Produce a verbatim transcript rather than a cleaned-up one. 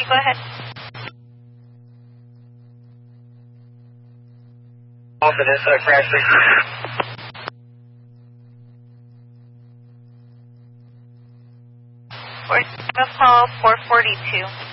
forty, go ahead. Off it is, uh, crash six. We're going to call four forty-two.